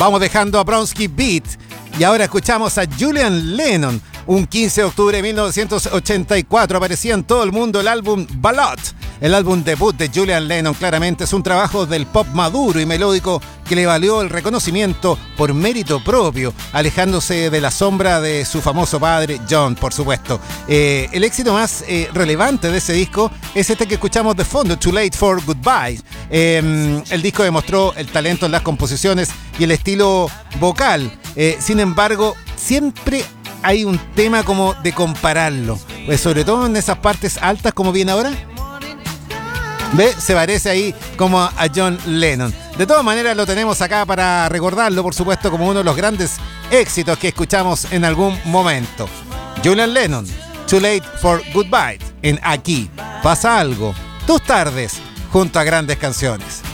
Vamos dejando a Bronski Beat y ahora escuchamos a Julian Lennon. Un 15 de octubre de 1984 aparecía en todo el mundo el álbum Ballad. El álbum debut de Julian Lennon claramente es un trabajo del pop maduro y melódico que le valió el reconocimiento por mérito propio, alejándose de la sombra de su famoso padre John, por supuesto. El éxito más relevante de ese disco es este que escuchamos de fondo, Too Late for Goodbye. El disco demostró el talento en las composiciones y el estilo vocal. Sin embargo, siempre hay un tema como de compararlo, sobre todo en esas partes altas como viene ahora. ¿Ve? Se parece ahí como a John Lennon. De todas maneras lo tenemos acá para recordarlo, por supuesto, como uno de los grandes éxitos que escuchamos en algún momento. Julian Lennon, Too Late for Goodbye, en Aquí Pasa Algo, tus tardes junto a grandes canciones.